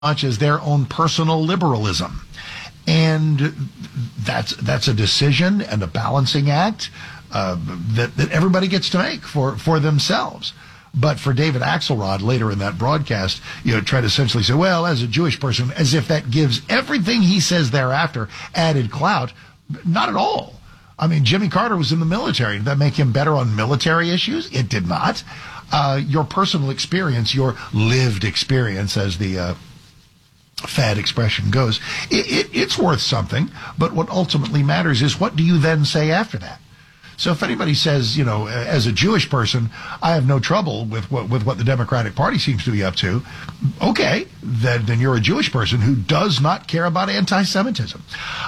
much as their own personal liberalism. And that's a decision and a balancing act that everybody gets to make for themselves. But for David Axelrod later in that broadcast, tried to essentially say, well, as a Jewish person, as if that gives everything he says thereafter added clout. Not at all. I mean, Jimmy Carter was in the military. Did that make him better on military issues? It did not. Your personal experience, your lived experience, as the fad expression goes, it's worth something. But what ultimately matters is, what do you then say after that? So if anybody says, as a Jewish person, I have no trouble with what the Democratic Party seems to be up to, okay, then you're a Jewish person who does not care about anti-Semitism.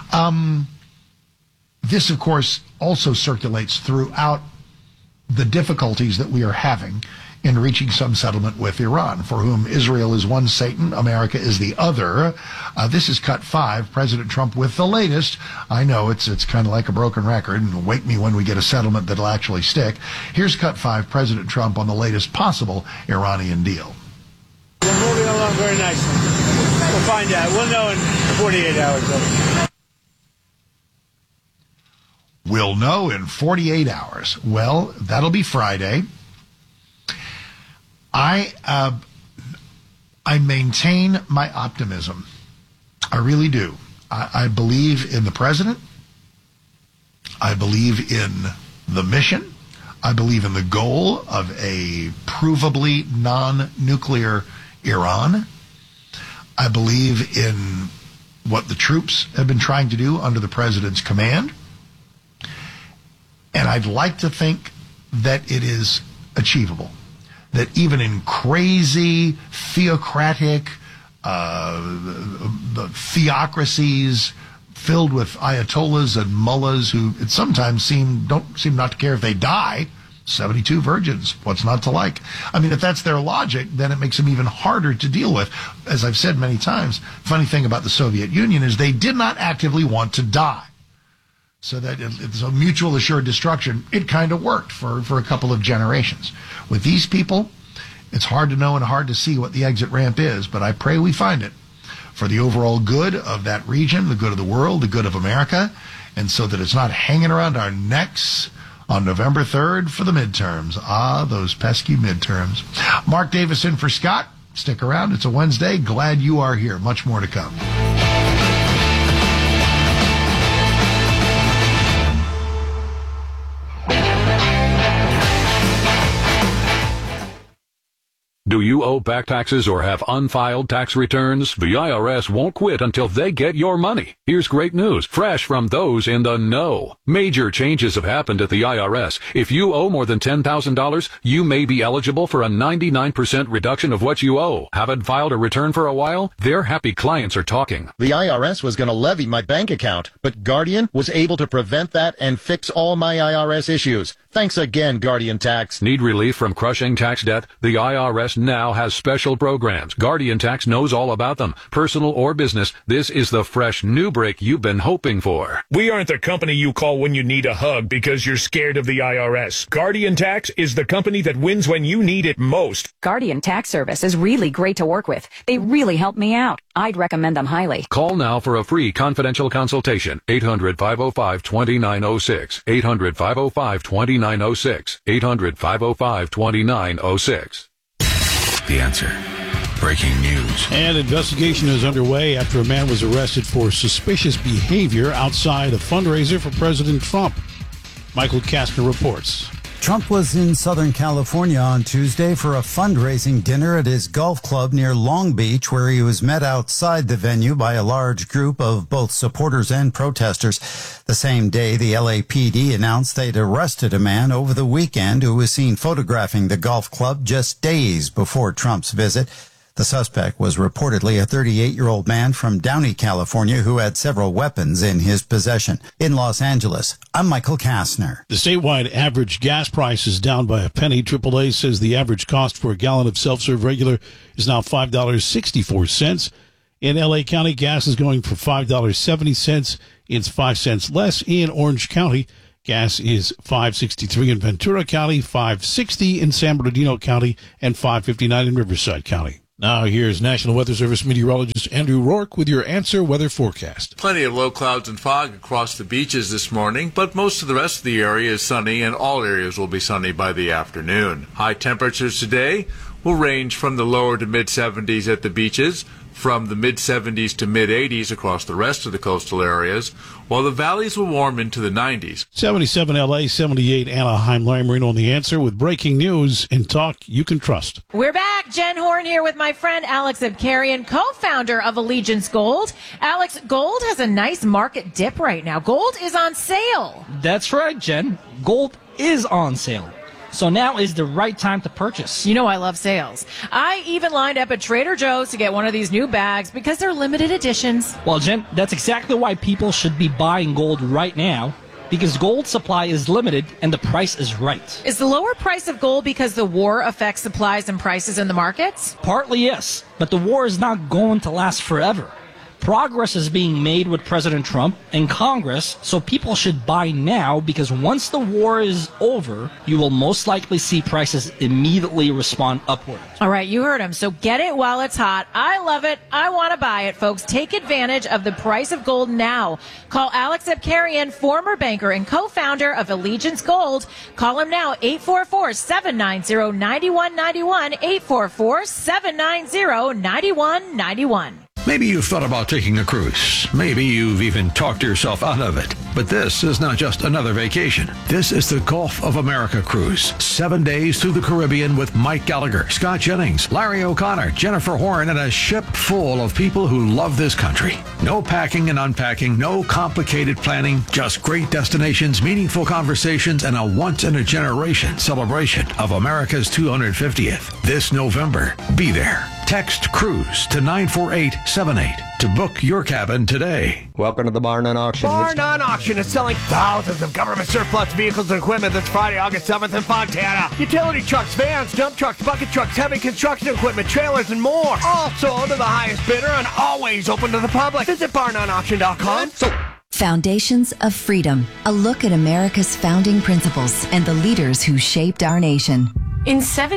This, of course, also circulates throughout the difficulties that we are having in reaching some settlement with Iran, for whom Israel is one Satan, America is the other. This is Cut 5, President Trump with the latest. I know it's kind of like a broken record, and wake me when we get a settlement that'll actually stick. Here's Cut 5, President Trump on the latest possible Iranian deal. We're moving along very nicely. We'll find out. We'll know in 48 hours. We'll know in 48 hours. Well, that'll be Friday. I maintain my optimism. I really do. I believe in the president. I believe in the mission. I believe in the goal of a provably non-nuclear Iran. I believe in what the troops have been trying to do under the president's command. And I'd like to think that it is achievable. That even in crazy, theocratic theocracies filled with ayatollahs and mullahs who sometimes don't seem not to care if they die, 72 virgins, what's not to like? I mean, if that's their logic, then it makes them even harder to deal with. As I've said many times, funny thing about the Soviet Union is they did not actively want to die. So that it's a mutual assured destruction. It kind of worked for a couple of generations. With these people, it's hard to know and hard to see what the exit ramp is, but I pray we find it for the overall good of that region, the good of the world, the good of America, and so that it's not hanging around our necks on November 3rd for the midterms. Ah, those pesky midterms. Mark Davis in for Scott. Stick around. It's a Wednesday. Glad you are here. Much more to come. Do you owe back taxes or have unfiled tax returns? The IRS won't quit until they get your money. Here's great news, fresh from those in the know. Major changes have happened at the IRS. If you owe more than $10,000, you may be eligible for a 99% reduction of what you owe. Haven't filed a return for a while? Their happy clients are talking. The IRS was going to levy my bank account, but Guardian was able to prevent that and fix all my IRS issues. Thanks again, Guardian Tax. Need relief from crushing tax debt? The IRS now has special programs. Guardian Tax knows all about them. Personal or business, this is the fresh new break you've been hoping for. We aren't the company you call when you need a hug because you're scared of the IRS. Guardian Tax is the company that wins when you need it most. Guardian Tax Service is really great to work with. They really help me out. I'd recommend them highly. Call now for a free confidential consultation. 800-505-2906. 800-505-2906. 800-505-2906. The Answer. Breaking news. An investigation is underway after a man was arrested for suspicious behavior outside a fundraiser for President Trump. Michael Kastner reports. Trump was in Southern California on Tuesday for a fundraising dinner at his golf club near Long Beach, where he was met outside the venue by a large group of both supporters and protesters. The same day, the LAPD announced they'd arrested a man over the weekend who was seen photographing the golf club just days before Trump's visit. The suspect was reportedly a 38-year-old man from Downey, California, who had several weapons in his possession. In Los Angeles, I'm Michael Kastner. The statewide average gas price is down by a penny. AAA says the average cost for a gallon of self-serve regular is now $5.64. In L.A. County, gas is going for $5.70. It's 5 cents less. In Orange County, gas is $5.63 in Ventura County, $5.60 in San Bernardino County, and $5.59 in Riverside County. Now here's National Weather Service meteorologist Andrew Rourke with your Answer Weather Forecast. Plenty of low clouds and fog across the beaches this morning, but most of the rest of the area is sunny, and all areas will be sunny by the afternoon. High temperatures today will range from the lower to mid-70s at the beaches, from the mid-70s to mid-80s across the rest of the coastal areas, while the valleys will warm into the 90s. 77 L.A., 78 Anaheim. Larry Marino on The Answer with breaking news and talk you can trust. We're back. Jen Horn here with my friend Alex Abkarian, co-founder of Allegiance Gold. Alex, gold has a nice market dip right now. Gold is on sale. That's right, Jen. Gold is on sale. So now is the right time to purchase. You know I love sales. I even lined up at Trader Joe's to get one of these new bags because they're limited editions. Well, Jen, that's exactly why people should be buying gold right now, because gold supply is limited and the price is right. Is the lower price of gold because the war affects supplies and prices in the markets? Partly, yes, but the war is not going to last forever. Progress is being made with President Trump and Congress, so people should buy now because once the war is over, you will most likely see prices immediately respond upward. All right, you heard him. So get it while it's hot. I love it. I want to buy it, folks. Take advantage of the price of gold now. Call Alex Abkarian, former banker and co-founder of Allegiance Gold. Call him now, 844-790-9191, 844-790-9191. Maybe you've thought about taking a cruise. Maybe you've even talked yourself out of it. But this is not just another vacation. This is the Gulf of America cruise. 7 days through the Caribbean with Mike Gallagher, Scott Jennings, Larry O'Connor, Jennifer Horn, and a ship full of people who love this country. No packing and unpacking, no complicated planning, just great destinations, meaningful conversations, and a once-in-a-generation celebration of America's 250th. This November, be there. Text CRUISE to 94878 to book your cabin today. Welcome to the Bar None Auction. Bar None Auction is selling thousands of government surplus vehicles and equipment this Friday, August 7th in Fontana. Utility trucks, vans, dump trucks, bucket trucks, heavy construction equipment, trailers, and more. All sold to the highest bidder and always open to the public. Visit barnoneauction.com. Foundations of Freedom, a look at America's founding principles and the leaders who shaped our nation. In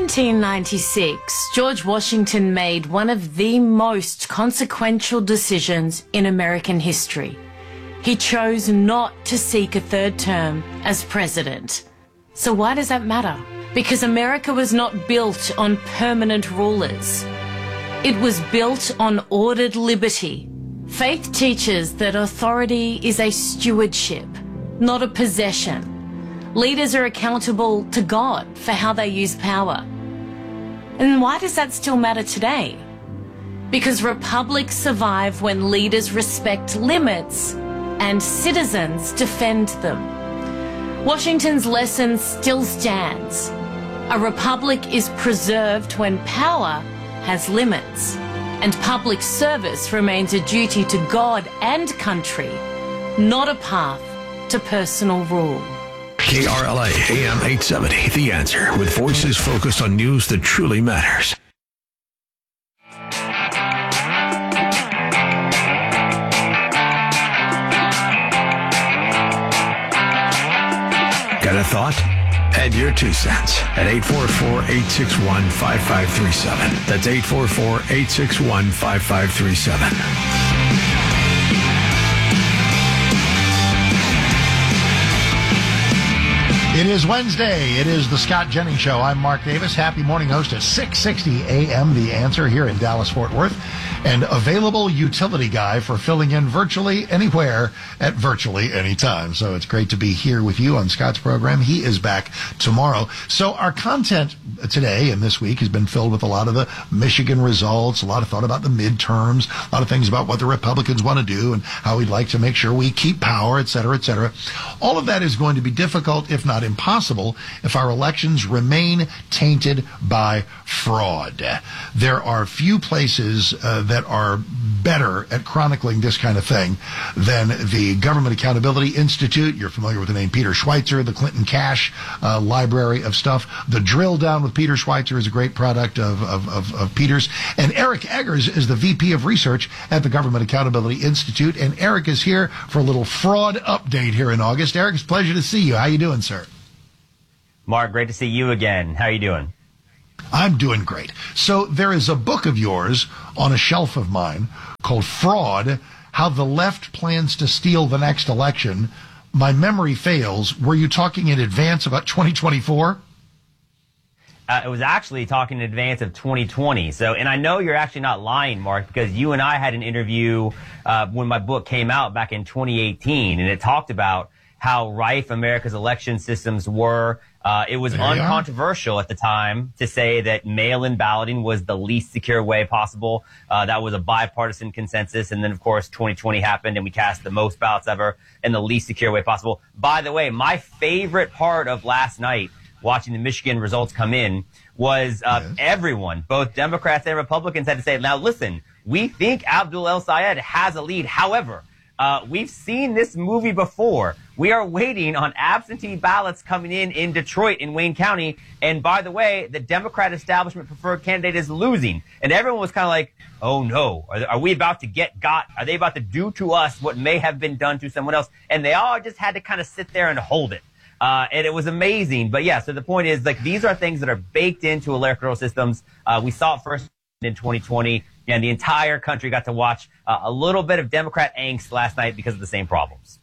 1796, George Washington made one of the most consequential decisions in American history. He chose not to seek a third term as president. So why does that matter? Because America was not built on permanent rulers. It was built on ordered liberty. Faith teaches that authority is a stewardship, not a possession. Leaders are accountable to God for how they use power. And why does that still matter today? Because republics survive when leaders respect limits and citizens defend them. Washington's lesson still stands. A republic is preserved when power has limits, and public service remains a duty to God and country, not a path to personal rule. KRLA AM 870, The Answer, with voices focused on news that truly matters. Got a thought? Add your 2 cents at 844-861-5537. That's 844-861-5537. It is Wednesday. It is the Scott Jennings Show. I'm Mark Davis, happy morning host at 6:60 a.m. The Answer here in Dallas-Fort Worth, and available utility guy for filling in virtually anywhere at virtually any time. So it's great to be here with you on Scott's program. He is back tomorrow. So our content today and this week has been filled with a lot of the Michigan results, a lot of thought about the midterms, a lot of things about what the Republicans want to do and how we'd like to make sure we keep power, et cetera, et cetera. All of that is going to be difficult, if not impossible, if our elections remain tainted by fraud. There are few places that are better at chronicling this kind of thing than the Government Accountability Institute. You're familiar with the name Peter Schweitzer, the Clinton Cash library of stuff. The Drill Down with Peter Schweitzer is a great product of Peter's. And Eric Eggers is the VP of Research at the Government Accountability Institute. And Eric is here for a little fraud update here in August. Eric, it's a pleasure to see you. How you doing, sir? Mark, great to see you again. How are you doing? I'm doing great. So there is a book of yours on a shelf of mine called Fraud, How the Left Plans to Steal the Next Election. My memory fails. Were you talking in advance about 2024? It was actually talking in advance of 2020. So, and I know you're actually not lying, Mark, because you and I had an interview when my book came out back in 2018, and it talked about how rife America's election systems were. It was uncontroversial at the time to say that mail-in balloting was the least secure way possible. That was a bipartisan consensus. And then, of course, 2020 happened and we cast the most ballots ever in the least secure way possible. By the way, my favorite part of last night, watching the Michigan results come in, was everyone, both Democrats and Republicans, had to say, now listen, we think Abdul El Sayed has a lead. However, we've seen this movie before. We are waiting on absentee ballots coming in Detroit, in Wayne County. And by the way, the Democrat establishment preferred candidate is losing. And everyone was kind of like, oh no, are we about to get got? Are they about to do to us what may have been done to someone else? And they all just had to kind of sit there and hold it. And it was amazing. But yeah, so the point is, like, these are things that are baked into electoral systems. We saw it first in 2020, and the entire country got to watch a little bit of Democrat angst last night because of the same problems.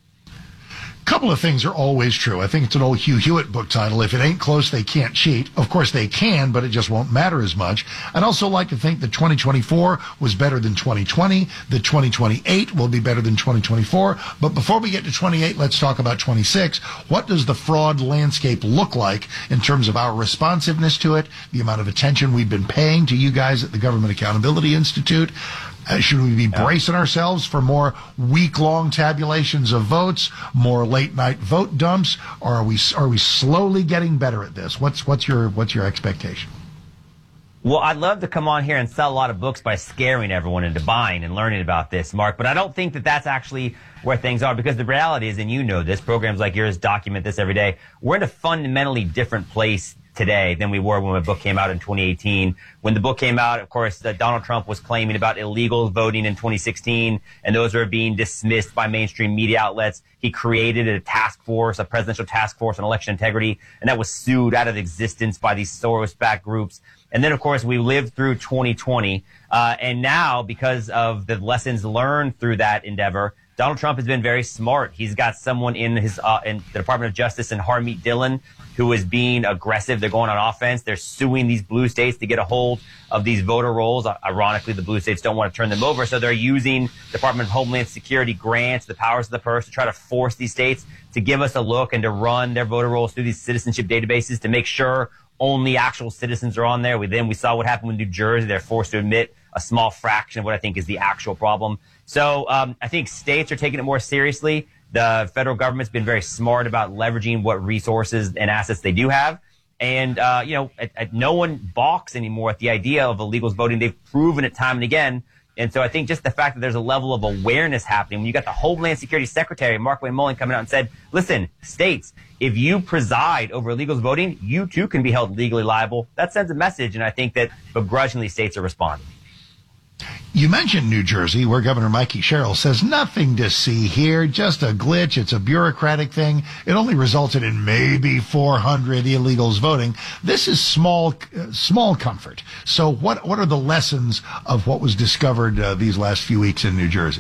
Couple of things are always true. I think it's an old Hugh Hewitt book title. If it ain't close, they can't cheat. Of course, they can, but it just won't matter as much. I'd also like to think that 2024 was better than 2020. That 2028 will be better than 2024. But before we get to 28, let's talk about 26. What does the fraud landscape look like in terms of our responsiveness to it, the amount of attention we've been paying to you guys at the Government Accountability Institute? Should we be bracing ourselves for more week-long tabulations of votes, more late-night vote dumps, or are we slowly getting better at this? What's your expectation? Well, I'd love to come on here and sell a lot of books by scaring everyone into buying and learning about this, Mark, but I don't think that that's actually where things are, because the reality is, and you know this, programs like yours document this every day, we're in a fundamentally different place today than we were when my book came out in 2018. When the book came out, of course, Donald Trump was claiming about illegal voting in 2016, and those were being dismissed by mainstream media outlets. He created a task force, a presidential task force on election integrity, and that was sued out of existence by these Soros-backed groups. And then, of course, we lived through 2020, and now, because of the lessons learned through that endeavor, Donald Trump has been very smart. He's got someone in his in the Department of Justice in Harmeet Dillon who is being aggressive. They're going on offense. They're suing these blue states to get a hold of these voter rolls. Ironically, the blue states don't want to turn them over, so they're using Department of Homeland Security grants, the powers of the purse, to try to force these states to give us a look and to run their voter rolls through these citizenship databases to make sure only actual citizens are on there. We saw what happened with New Jersey. They're forced to admit a small fraction of what I think is the actual problem. So I think states are taking it more seriously. The federal government's been very smart about leveraging what resources and assets they do have. And, no one balks anymore at the idea of illegals voting. They've proven it time and again. And so I think just the fact that there's a level of awareness happening, when you got the Homeland Security Secretary, Markwayne Mullin, coming out and said, listen, states, if you preside over illegals voting, you too can be held legally liable. That sends a message, and I think that begrudgingly states are responding. You mentioned New Jersey, where Governor Mikey Sherrill says nothing to see here, just a glitch. It's a bureaucratic thing. It only resulted in maybe 400 illegals voting. This is small comfort. So what are the lessons of what was discovered these last few weeks in New Jersey?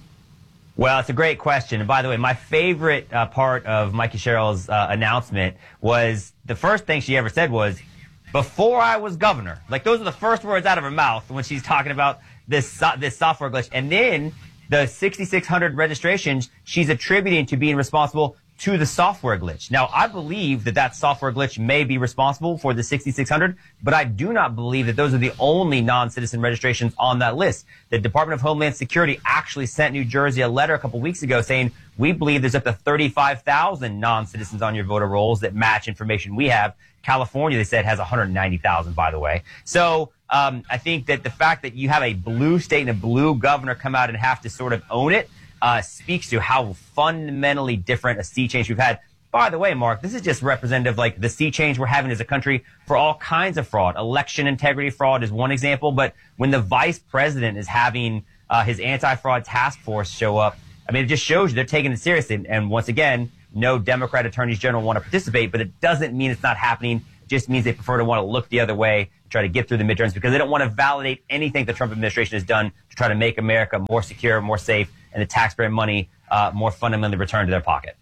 Well, it's a great question. And by the way, my favorite part of Mikey Sherrill's announcement was the first thing she ever said was, before I was governor. Like, those are the first words out of her mouth when she's talking about this software glitch. And then the 6,600 registrations she's attributing to being responsible to the software glitch. Now, I believe that software glitch may be responsible for the 6,600, but I do not believe that those are the only non-citizen registrations on that list. The Department of Homeland Security actually sent New Jersey a letter a couple weeks ago saying, we believe there's up to 35,000 non-citizens on your voter rolls that match information we have. California, they said, has 190,000, by the way. So I think that the fact that you have a blue state and a blue governor come out and have to sort of own it speaks to how fundamentally different a sea change we've had. By the way, Mark, this is just representative, like the sea change we're having as a country for all kinds of fraud. Election integrity fraud is one example, but when the vice president is having his anti-fraud task force show up, I mean, it just shows you they're taking it seriously. And once again, no Democrat attorneys general want to participate, but it doesn't mean it's not happening. It just means they prefer to want to look the other way try to get through the midterms because they don't want to validate anything the Trump administration has done to try to make America more secure, more safe, and the taxpayer money more fundamentally returned to their pocket.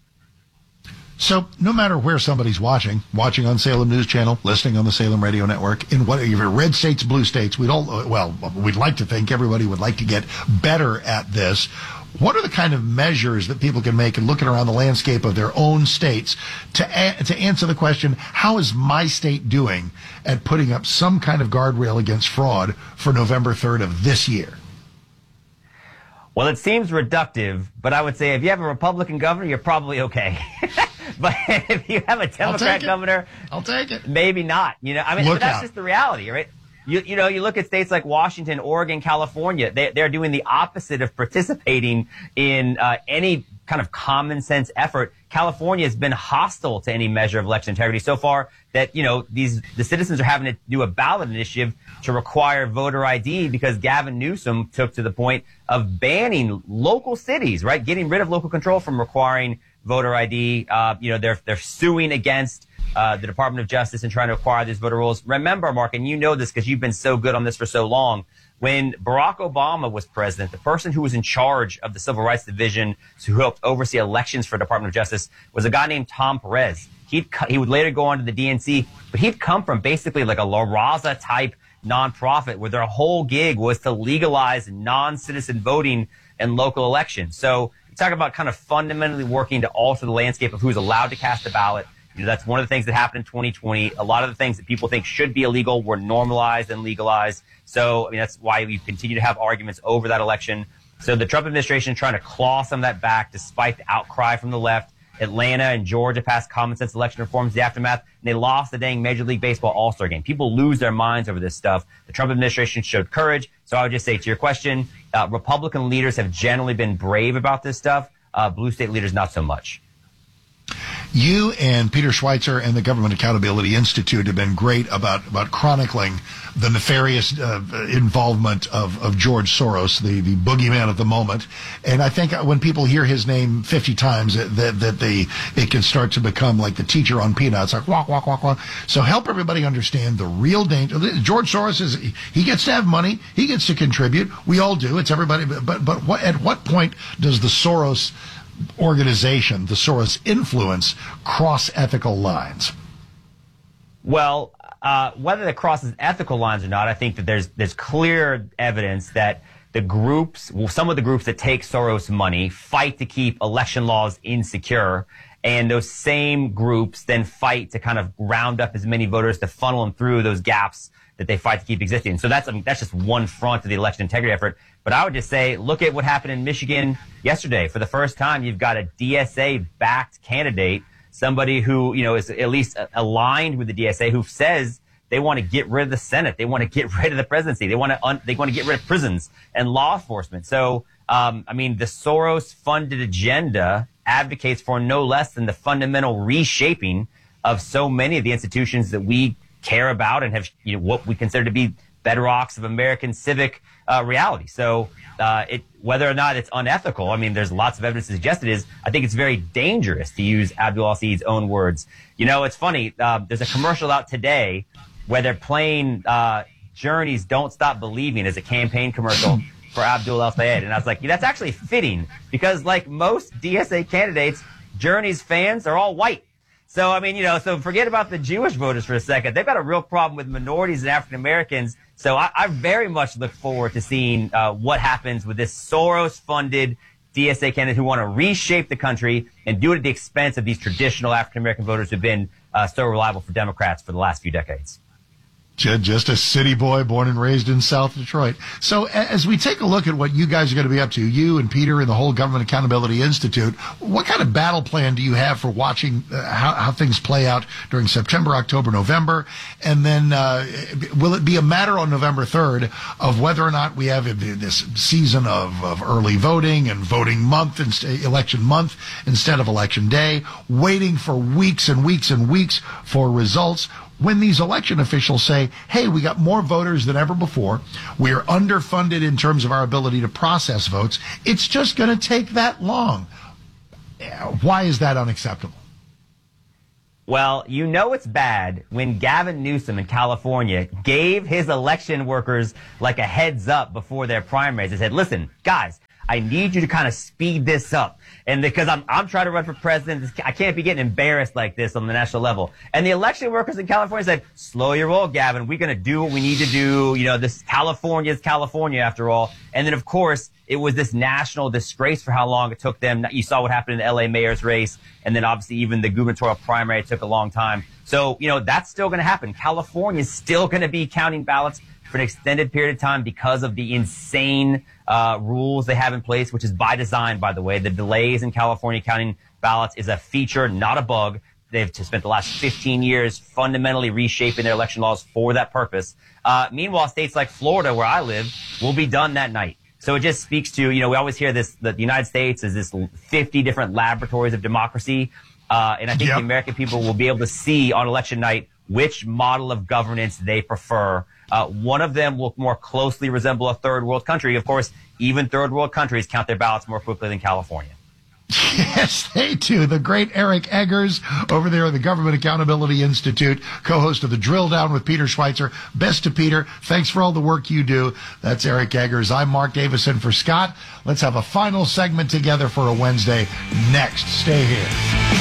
So no matter where somebody's watching on Salem News Channel, listening on the Salem Radio Network, in whatever red states, blue states, we'd like to think everybody would like to get better at this. What are the kind of measures that people can make and looking around the landscape of their own states to answer the question, how is my state doing at putting up some kind of guardrail against fraud for November 3rd of this year? Well, it seems reductive, but I would say if you have a Republican governor, you're probably okay. But if you have a Democrat governor, I'll take it. Maybe not. But that's just the reality, right? You look at states like Washington, Oregon, California. They're doing the opposite of participating in any kind of common sense effort. California has been hostile to any measure of election integrity so far that, the citizens are having to do a ballot initiative to require voter ID because Gavin Newsom took to the point of banning local cities, right? Getting rid of local control from requiring voter ID. They're suing against the Department of Justice and trying to acquire these voter rolls. Remember, Mark, and you know this because you've been so good on this for so long, when Barack Obama was president, the person who was in charge of the Civil Rights Division, who helped oversee elections for the Department of Justice, was a guy named Tom Perez. He would later go on to the DNC, but he'd come from basically like a La Raza type nonprofit where their whole gig was to legalize non-citizen voting in local elections. So you talk about kind of fundamentally working to alter the landscape of who's allowed to cast a ballot. That's one of the things that happened in 2020. A lot of the things that people think should be illegal were normalized and legalized. So, that's why we continue to have arguments over that election. So the Trump administration is trying to claw some of that back despite the outcry from the left. Atlanta and Georgia passed common sense election reforms in the aftermath, and they lost the dang Major League Baseball All-Star game. People lose their minds over this stuff. The Trump administration showed courage. So I would just say to your question, Republican leaders have generally been brave about this stuff. Blue state leaders, not so much. You and Peter Schweitzer and the Government Accountability Institute have been great about chronicling the nefarious involvement of George Soros, the boogeyman of the moment. And I think when people hear his name 50 times, it can start to become like the teacher on Peanuts, like walk, walk, walk, walk. So help everybody understand the real danger. George Soros he gets to have money, he gets to contribute. We all do. It's everybody. But at what point does the Soros organization, the Soros influence, cross ethical lines? Well, whether it crosses ethical lines or not, I think that there's clear evidence that some of the groups that take Soros money fight to keep election laws insecure, and those same groups then fight to kind of round up as many voters to funnel them through those gaps that they fight to keep existing. So that's just one front of the election integrity effort. But I would just say, look at what happened in Michigan yesterday. For the first time, you've got a DSA-backed candidate, somebody who, is at least aligned with the DSA, who says they want to get rid of the Senate. They want to get rid of the presidency. They want to get rid of prisons and law enforcement. So, the Soros-funded agenda advocates for no less than the fundamental reshaping of so many of the institutions that we care about and have, what we consider to be bedrocks of American civic reality. So whether or not it's unethical, there's lots of evidence to suggest it is. I think it's very dangerous, to use Abdul El-Sayed's own words. It's funny. There's a commercial out today where they're playing Journey's "Don't Stop Believing" as a campaign commercial for Abdul El-Sayed. And I was like, that's actually fitting because like most DSA candidates, Journey's fans are all white. So, so forget about the Jewish voters for a second. They've got a real problem with minorities and African Americans. So I very much look forward to seeing what happens with this Soros-funded DSA candidate who want to reshape the country and do it at the expense of these traditional African American voters who've been so reliable for Democrats for the last few decades. Just a city boy born and raised in South Detroit. So as we take a look at what you guys are going to be up to, you and Peter and the whole Government Accountability Institute, what kind of battle plan do you have for watching how things play out during September, October, November? And then will it be a matter on November 3rd of whether or not we have this season of early voting and voting month and election month instead of election day, waiting for weeks and weeks and weeks for results? When these election officials say, hey, we got more voters than ever before, we are underfunded in terms of our ability to process votes, it's just going to take that long. Why is that unacceptable? Well, you know it's bad when Gavin Newsom in California gave his election workers like a heads up before their primaries. They said, listen, guys, I need you to kind of speed this up. And because I'm trying to run for president, I can't be getting embarrassed like this on the national level. And the election workers in California said, slow your roll, Gavin. We're going to do what we need to do. You know, this California is California after all. And then, of course, it was this national disgrace for how long it took them. You saw what happened in the LA mayor's race. And then obviously even the gubernatorial primary took a long time. So, you know, that's still going to happen. California is still going to be counting ballots for an extended period of time because of the insane rules they have in place, which is by design, by the way. The delays in California counting ballots is a feature, not a bug. They've spent the last 15 years fundamentally reshaping their election laws for that purpose. Meanwhile, states like Florida, where I live, will be done that night. So it just speaks to, you know, we always hear this, that the United States is this 50 different laboratories of democracy. And I think the American people will be able to see on election night which model of governance they prefer. One of them will more closely resemble a third world country. Of course, even third world countries count their ballots more quickly than California. Yes, they do. The great Eric Eggers over there at the Government Accountability Institute, co-host of the Drill Down with Peter Schweitzer. Best to Peter. Thanks for all the work you do. That's Eric Eggers. I'm Mark Davison for Scott. Let's have a final segment together for a Wednesday next. Stay here.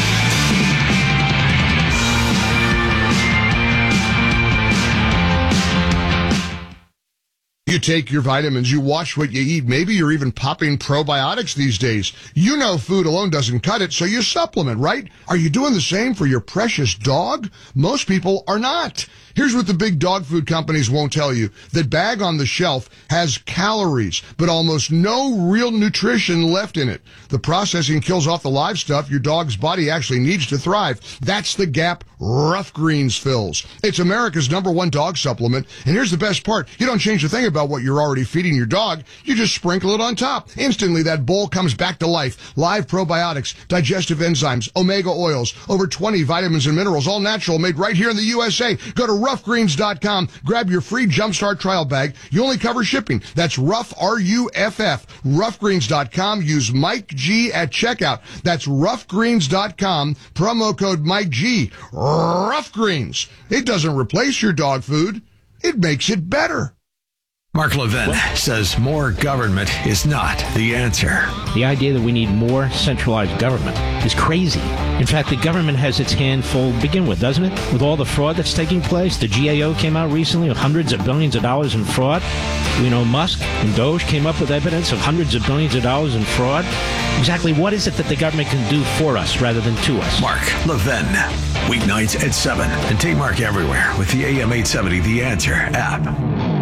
You take your vitamins, you watch what you eat. Maybe you're even popping probiotics these days. You know food alone doesn't cut it, so you supplement, right? Are you doing the same for your precious dog? Most people are not. Here's what the big dog food companies won't tell you. That bag on the shelf has calories, but almost no real nutrition left in it. The processing kills off the live stuff your dog's body actually needs to thrive. That's the gap Rough Greens fills. It's America's #1 dog supplement. And here's the best part. You don't change a thing about what you're already feeding your dog. You just sprinkle it on top. Instantly, that bowl comes back to life. Live probiotics, digestive enzymes, omega oils, over 20 vitamins and minerals, all natural, made right here in the USA. Go to roughgreens.com. Grab your free Jumpstart trial bag. You only cover shipping. That's Rough, R-U-F-F. Roughgreens.com. Use Mike G at checkout. That's roughgreens.com. Promo code Mike G. Rough Greens. It doesn't replace your dog food. It makes it better. Mark Levin says more government is not the answer. The idea that we need more centralized government is crazy. In fact, the government has its hand full to begin with, doesn't it? With all the fraud that's taking place, the GAO came out recently with hundreds of billions of dollars in fraud. We know Musk and Doge came up with evidence of hundreds of billions of dollars in fraud. Exactly what is it that the government can do for us rather than to us? Mark Levin, weeknights at 7. And take Mark everywhere with the AM 870 The Answer app.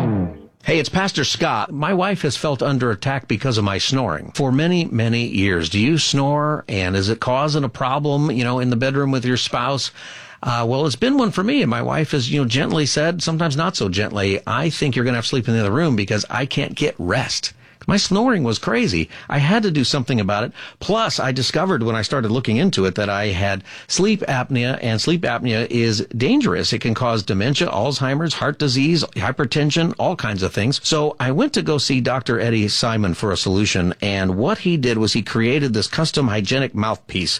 Hey, it's Pastor Scott. My wife has felt under attack because of my snoring for many, many years. Do you snore? And is it causing a problem, in the bedroom with your spouse? Well, it's been one for me. And my wife has, gently said, sometimes not so gently, I think you're going to have to sleep in the other room because I can't get rest. My snoring was crazy. I had to do something about it. Plus, I discovered when I started looking into it that I had sleep apnea, and sleep apnea is dangerous. It can cause dementia, Alzheimer's, heart disease, hypertension, all kinds of things. So I went to go see Dr. Eddie Simon for a solution, and what he did was he created this custom hygienic mouthpiece.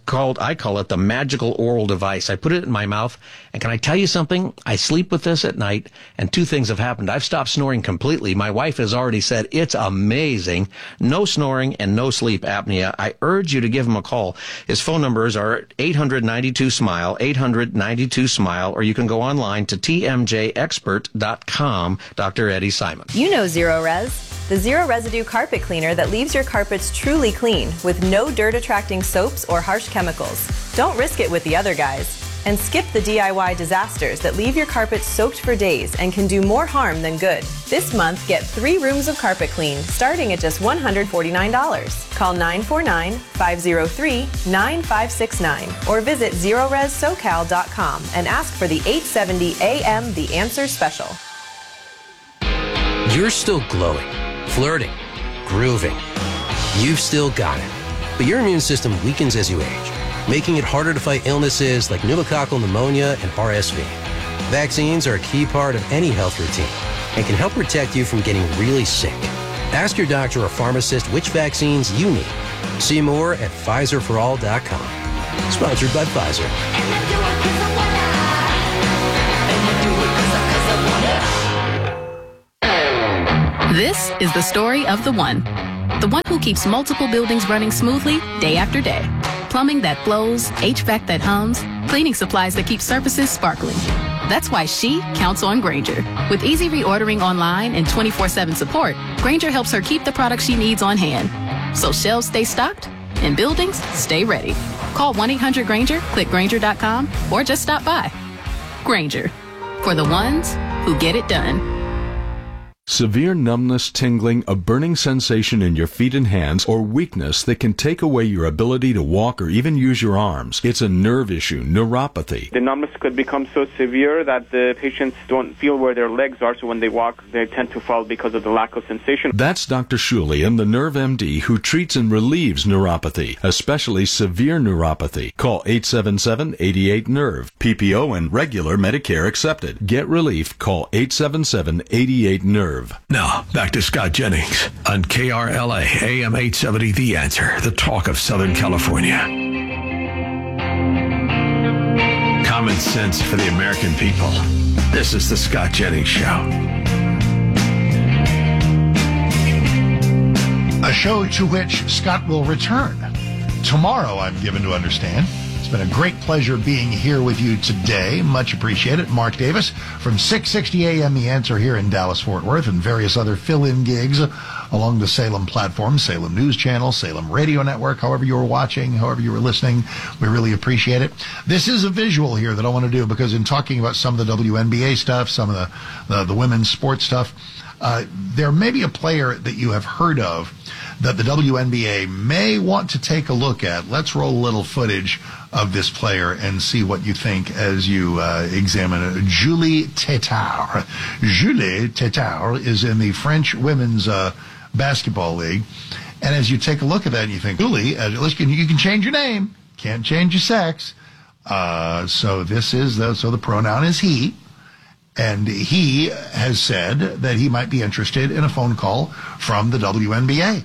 I call it the magical oral device. I put it in my mouth, and can I tell you something? I sleep with this at night, and two things have happened. I've stopped snoring completely. My wife has already said it's amazing. No snoring and no sleep apnea. I urge you to give him a call. His phone numbers are 800-92-SMILE, 800-92-SMILE, or you can go online to tmjexpert.com, Dr. Eddie Simon. You know Zero Res, the zero residue carpet cleaner that leaves your carpets truly clean with no dirt-attracting soaps or harsh chemicals. Don't risk it with the other guys. And skip the DIY disasters that leave your carpet soaked for days and can do more harm than good. This month, get 3 rooms of carpet clean, starting at just $149. Call 949-503-9569 or visit ZeroResSoCal.com and ask for the 870 AM The Answer Special. You're still glowing, flirting, grooving. You've still got it. But your immune system weakens as you age, making it harder to fight illnesses like pneumococcal pneumonia and RSV. Vaccines are a key part of any health routine and can help protect you from getting really sick. Ask your doctor or pharmacist which vaccines you need. See more at PfizerForAll.com. Sponsored by Pfizer. This is the story of the one. The one who keeps multiple buildings running smoothly day after day. Plumbing that flows, HVAC that hums, cleaning supplies that keep surfaces sparkling. That's why she counts on Grainger. With easy reordering online and 24/7 support, Grainger helps her keep the products she needs on hand. So shelves stay stocked and buildings stay ready. Call 1-800-GRAINGER, click Grainger.com, or just stop by. Grainger, for the ones who get it done. Severe numbness, tingling, a burning sensation in your feet and hands, or weakness that can take away your ability to walk or even use your arms. It's a nerve issue, neuropathy. The numbness could become so severe that the patients don't feel where their legs are, so when they walk, they tend to fall because of the lack of sensation. That's Dr. Shulian, the Nerve MD, who treats and relieves neuropathy, especially severe neuropathy. Call 877-88-NERVE. PPO and regular Medicare accepted. Get relief. Call 877-88-NERVE. Now, back to Scott Jennings on KRLA AM 870 The Answer, the talk of Southern California. Common sense for the American people. This is the Scott Jennings Show. A show to which Scott will return tomorrow, I'm given to understand. It's been a great pleasure being here with you today. Much appreciated. Mark Davis from 660 AM The Answer here in Dallas-Fort Worth and various other fill-in gigs along the Salem platform, Salem News Channel, Salem Radio Network, however you were watching, however you were listening. We really appreciate it. This is a visual here that I want to do because in talking about some of the WNBA stuff, some of the women's sports stuff, there may be a player that you have heard of that the WNBA may want to take a look at. Let's roll a little footage of this player and see what you think as you examine it. Julie Tétart. Julie Tétart is in the French Women's Basketball League. And as you take a look at that and you think, Julie, you can change your name. Can't change your sex. So the pronoun is he. And he has said that he might be interested in a phone call from the WNBA.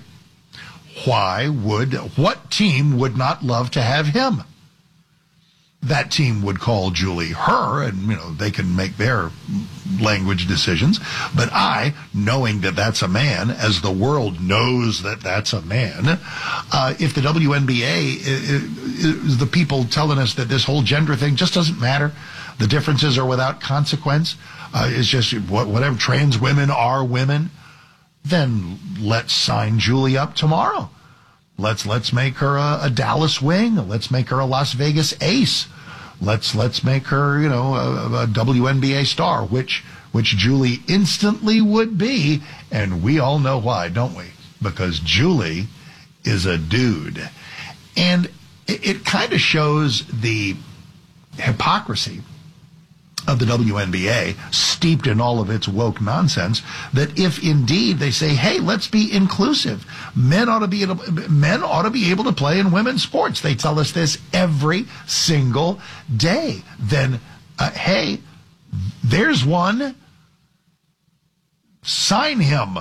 What team would not love to have him? That team would call Julie her, and, they can make their language decisions. But I, knowing that that's a man, as the world knows that that's a man, if the WNBA is the people telling us that this whole gender thing just doesn't matter, the differences are without consequence, it's just whatever, trans women are women, then let's sign Julie up tomorrow. Let's make her a Dallas Wing. Let's make her a Las Vegas Ace. Let's make her, a WNBA star, which Julie instantly would be, and we all know why, don't we? Because Julie is a dude. And it kind of shows the hypocrisy of the WNBA, steeped in all of its woke nonsense, that if indeed they say, hey, let's be inclusive, men ought to be able to play in women's sports. They tell us this every single day. Then, hey, there's one. Sign him.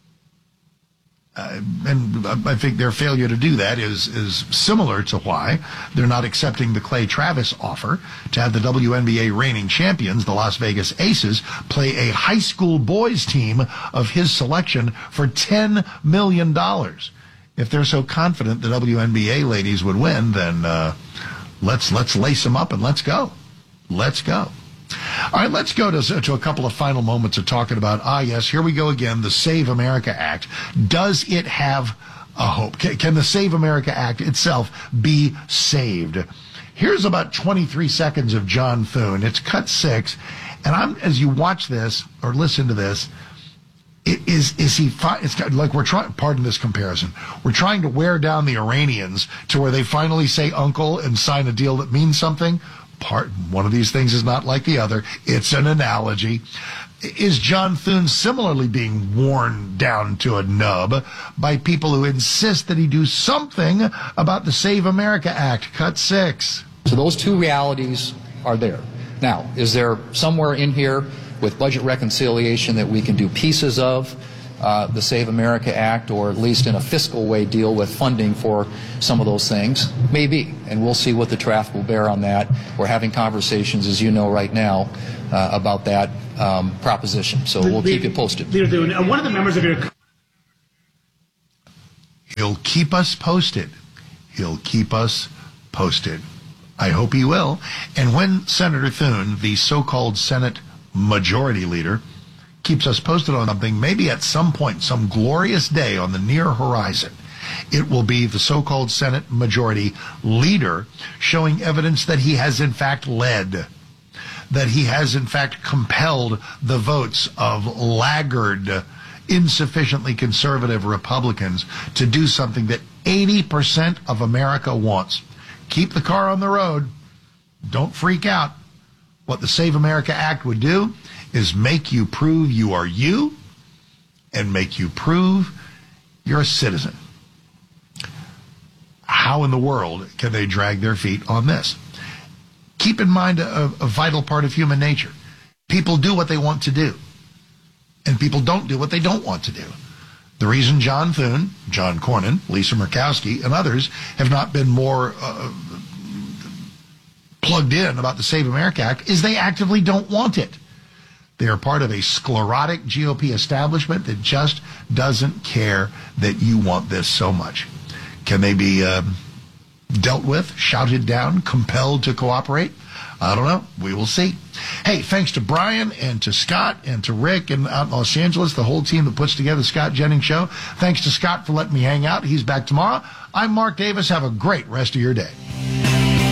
And I think their failure to do that is similar to why they're not accepting the Clay Travis offer to have the WNBA reigning champions, the Las Vegas Aces, play a high school boys team of his selection for $10 million. If they're so confident the WNBA ladies would win, then let's lace them up and let's go. Let's go. All right, let's go to a couple of final moments of talking about, yes, here we go again, the Save America Act. Does it have a hope? Can the Save America Act itself be saved? Here's about 23 seconds of John Thune. It's cut 6, and as you watch this or listen to this, it's like we're trying, pardon this comparison, we're trying to wear down the Iranians to where they finally say uncle and sign a deal that means something. One of these things is not like the other. It's an analogy. Is John Thune similarly being worn down to a nub by people who insist that he do something about the Save America Act? Cut 6. So those two realities are there. Now, is there somewhere in here with budget reconciliation that we can do pieces of the Save America Act, or at least in a fiscal way deal with funding for some of those things? Maybe, and we'll see what the draft will bear on that. We're having conversations, as you know, right now about that proposition, so we'll keep you posted. One of the members of your... He'll keep us posted. He'll keep us posted. I hope he will. And when Senator Thune, the so-called Senate Majority Leader, keeps us posted on something, maybe at some point, some glorious day on the near horizon, it will be the so-called Senate Majority Leader showing evidence that he has in fact led, that he has in fact compelled the votes of laggard, insufficiently conservative Republicans to do something that 80% of America wants. Keep the car on the road. Don't freak out. What the Save America Act would do is make you prove you are you and make you prove you're a citizen. How in the world can they drag their feet on this? Keep in mind a vital part of human nature. People do what they want to do, and people don't do what they don't want to do. The reason John Thune, John Cornyn, Lisa Murkowski, and others have not been more plugged in about the Save America Act is they actively don't want it. They are part of a sclerotic GOP establishment that just doesn't care that you want this so much. Can they be dealt with, shouted down, compelled to cooperate? I don't know. We will see. Hey, thanks to Brian and to Scott and to Rick and out in Los Angeles, the whole team that puts together the Scott Jennings Show. Thanks to Scott for letting me hang out. He's back tomorrow. I'm Mark Davis. Have a great rest of your day.